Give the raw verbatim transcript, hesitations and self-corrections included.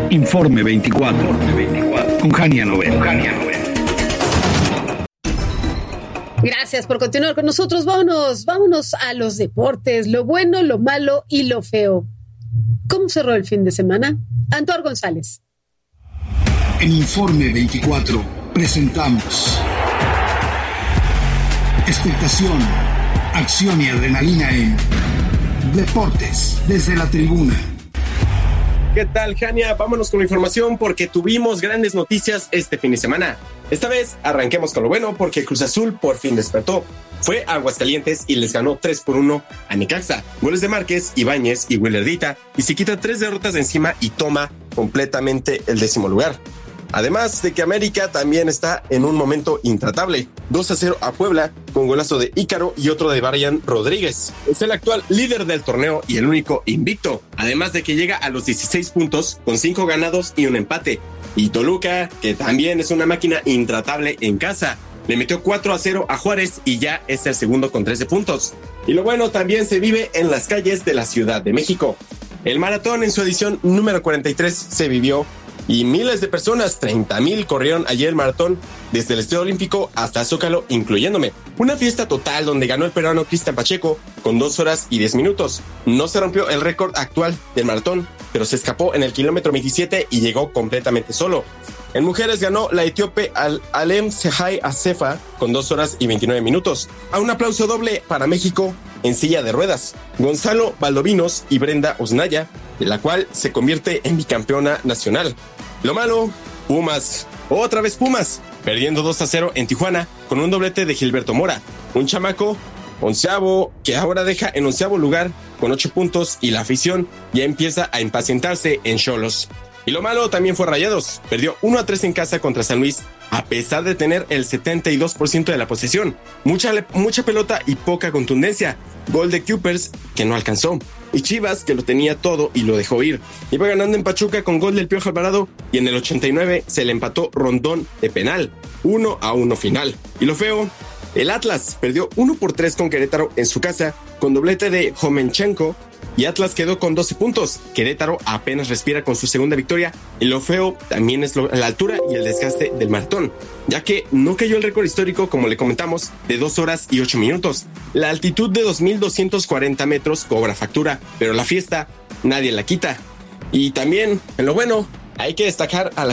Informe veinticuatro, con Jania Novel. Gracias por continuar con nosotros. Vámonos, vámonos a los deportes, lo bueno, lo malo y lo feo. ¿Cómo cerró el fin de semana? Antoar González. En Informe veinticuatro presentamos expectación, acción y adrenalina en Deportes desde la Tribuna. ¿Qué tal, Jania? Vámonos con la información porque tuvimos grandes noticias este fin de semana. Esta vez arranquemos con lo bueno porque Cruz Azul por fin despertó. Fue a Aguascalientes y les ganó tres por uno a Necaxa. Goles de Márquez, Ibáñez y Willardita, y se quita tres derrotas de encima y toma completamente el décimo lugar. Además de que América también está en un momento intratable. dos a cero a Puebla con golazo de Ícaro y otro de Brian Rodríguez. Es el actual líder del torneo y el único invicto. Además de que llega a los dieciséis puntos con cinco ganados y un empate. Y Toluca, que también es una máquina intratable en casa, le metió cuatro a cero a Juárez y ya es el segundo con trece puntos. Y lo bueno también se vive en las calles de la Ciudad de México. El maratón en su edición número cuarenta y tres se vivió y miles de personas, treinta mil, corrieron ayer el maratón desde el Estadio Olímpico hasta Zócalo, incluyéndome. Una fiesta total donde ganó el peruano Cristian Pacheco con dos horas y diez minutos. No se rompió el récord actual del maratón, pero se escapó en el kilómetro veintisiete y llegó completamente solo. En mujeres ganó la etíope Al Alem Sehai Acefa con dos horas y veintinueve minutos. A un aplauso doble para México en silla de ruedas. Gonzalo Valdovinos y Brenda Osnaya, de la cual se convierte en bicampeona nacional. Lo malo, Pumas. Otra vez Pumas, perdiendo dos a cero en Tijuana con un doblete de Gilberto Mora. Un chamaco onceavo que ahora deja en onceavo lugar con ocho puntos y la afición ya empieza a impacientarse en Xolos. Y lo malo también fue Rayados. Perdió uno a tres en casa contra San Luis, a pesar de tener el setenta y dos por ciento de la posesión. Mucha, mucha pelota y poca contundencia. Gol de Cupers, que no alcanzó. Y Chivas, que lo tenía todo y lo dejó ir. Iba ganando en Pachuca con gol del Piojo Alvarado y en el ochenta y nueve se le empató Rondón de penal. uno a uno final. Y lo feo, el Atlas perdió uno por tres con Querétaro en su casa con doblete de Jomenchenko. Y Atlas quedó con doce puntos. Querétaro apenas respira con su segunda victoria. Y lo feo también es lo, la altura y el desgaste del maratón, ya que no cayó el récord histórico, como le comentamos, de dos horas y ocho minutos. La altitud de dos mil doscientos cuarenta metros cobra factura, pero la fiesta nadie la quita. Y también, en lo bueno, hay que destacar a la